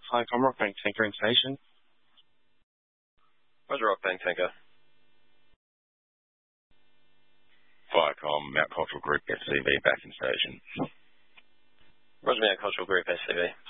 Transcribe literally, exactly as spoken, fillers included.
Firecom Rockbank Tanker in station. Roger, Rockbank Tanker. Firecom, Mount Cultural Group S C V back in station. Roger, Mount Cultural Group S C V.